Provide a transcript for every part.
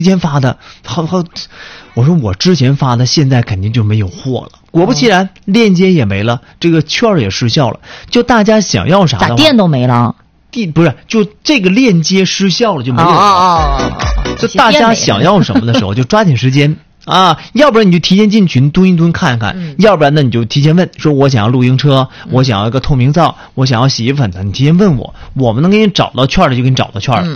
前发的，我说我之前发的，现在肯定就没有货了。果不其然，链接也没了，这个券也失效了。就大家想要啥的话， 咋店都没了？ 不是，就这个链接失效了就没有了。就大家想要什么的时候，就抓紧时间啊！要不然你就提前进群蹲一蹲看看，要不然呢你就提前问，说我想要露营车，我想要一个透明皂，我想要洗衣粉的，你提前问我，我们能给你找到券的就给你找到券了。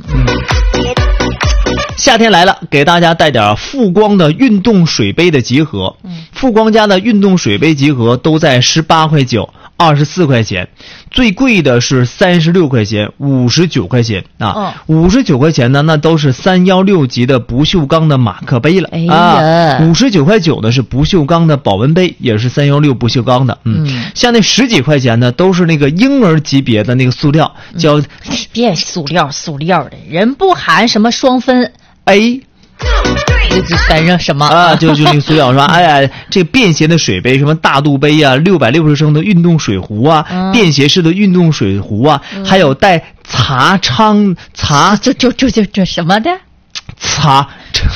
夏天来了，给大家带点富光的运动水杯的集合。富光家的运动水杯集合都在18块9、24块钱，最贵的是36块钱、59块钱啊。59块钱呢，那都是316级的不锈钢的马克杯了啊。59块9的是不锈钢的保温杯，也是316不锈钢的。像那10几块钱的都是那个婴儿级别的那个塑料，叫别塑料的，人不含什么双酚 A。反正什么啊，就那个塑料是吧？哎呀，这便携的水杯，什么大肚杯啊，660升的运动水壶啊，便携式的运动水壶啊，还有带茶仓这什么的茶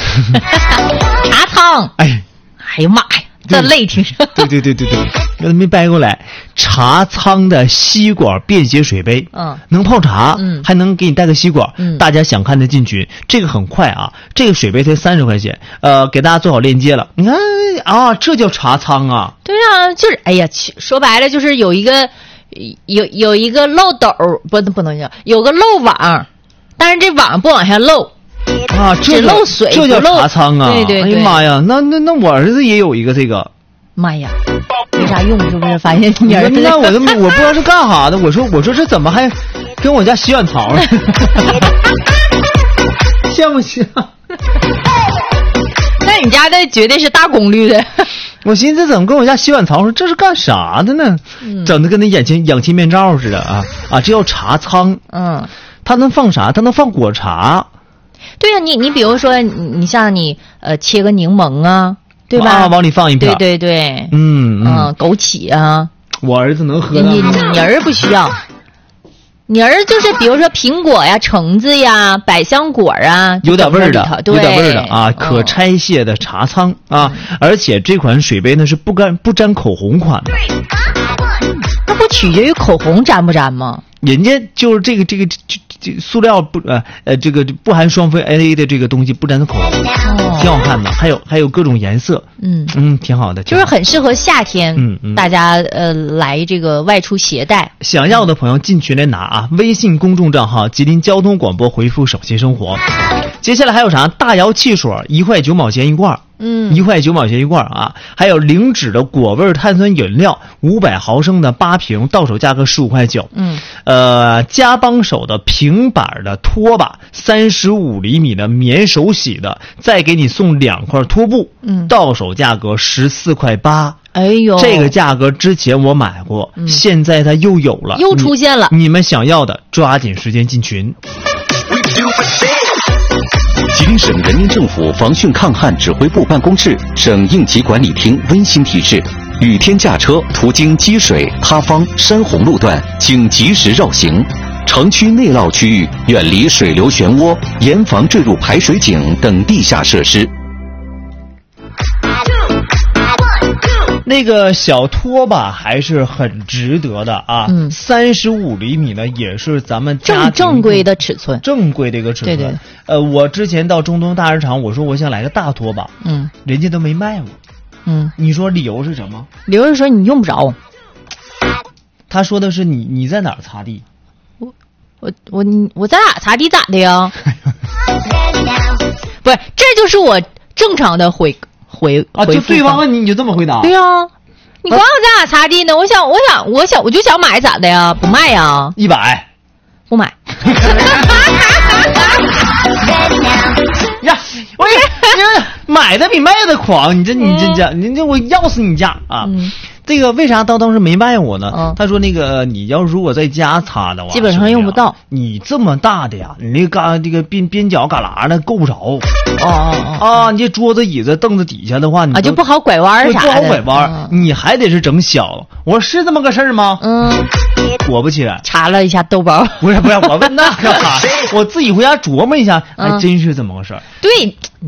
仓。哎呀妈呀，这累挺上。 对，我没掰过来。茶仓的吸管便携水杯，能泡茶，还能给你带个吸管，大家想看的进群，这个很快啊，这个水杯才30块钱，给大家做好链接了，你看啊，这叫茶仓啊。 对啊，就是哎呀，说白了就是有一个漏斗，不能叫有个漏网，但是这网不往下漏。 啊， 只漏水， 这叫茶仓啊！ 对， 哎呀妈呀，那我儿子也有一个这个。 妈呀，没啥用是不是？发现你儿子那我不知道是干啥的。我说这怎么还跟我家洗碗槽呢？像不像？ 那你家的绝对是大功率的。 我寻思怎么跟我家洗碗槽说这是干啥的呢？整的跟那氧气面罩似的啊！这叫茶仓。它能放啥？它能放果茶。 对呀，你比如说你像你切个柠檬啊，对吧？ 往里放一片。 对，枸杞啊。 我儿子能喝。 你儿不需要，你儿就是比如说苹果呀、橙子呀、百香果啊， 有点味儿的啊，可拆卸的茶仓啊，而且这款水杯呢是不沾口红款的。 那不取决于口红沾不沾吗？ 人家就是这个塑料这个不含双酚 A 的这个东西不沾口红，挺好看的，还有各种颜色，挺好的， 就是很适合夏天，大家来这个外出携带。 想要的朋友进群来拿啊，微信公众账号吉林交通广播回复手机生活。接下来还有啥？大窑汽水1块9毛钱一罐，1块9毛钱一罐啊，还有零脂的果味碳酸饮料500毫升的8瓶，到手价格15块9。家帮手的平板的拖把35厘米的棉手洗的，再给你送2块拖布，到手价格14块8。 哎呦， 这个价格之前我买过，现在它又有了， 又出现了。 你们想要的，抓紧时间进群。 吉林省人民政府防汛抗旱指挥部办公室、省应急管理厅温馨提示：雨天驾车途经积水、塌方、山洪路段，请及时绕行；城区内涝区域远离水流漩涡，严防坠入排水井等地下设施。 那个小拖把还是很值得的啊，35厘米呢，也是咱们家正规的尺寸， 正规的一个尺寸。对，我之前到中东大市场，我说我想来个大拖把，人家都没卖我，你说理由是什么？ 理由是说你用不着。 他说的是你在哪儿擦地？ 我在哪擦地咋的呀？不是，这就是我正常的回啊，就对方问你就这么回答？ 对呀，你管我在哪擦地呢？我就想买咋的呀？不卖呀 ？100， 不买。 呀，你买的比卖的狂，你这我要死你家啊！ 这个为啥当时没卖我呢？他说那个你要如果在家擦的话， 基本上用不到。 你这么大的呀，你这个边角旮旯的够不着。你这桌子椅子凳子底下的话，你就不好拐弯啥的， 不好拐弯，你还得是整小。我说是这么个事儿吗？果不其然， 查了一下豆包， 不是，我问那干啥？我自己回家琢磨一下，还真是这么回事儿。 对。